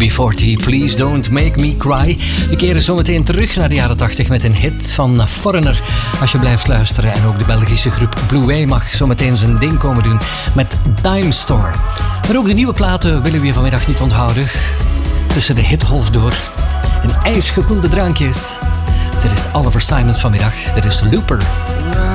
UB40, Please Don't Make Me Cry. We keren zometeen terug naar de jaren 80 met een hit van Foreigner. Als je blijft luisteren. En ook de Belgische groep Blue Way mag zometeen zijn ding komen doen met Dime Store. Maar ook de nieuwe platen willen we je vanmiddag niet onthouden. Tussen de hitgolf door en ijsgekoelde drankjes. Dit is Oliver Simons vanmiddag. Dit is Looper.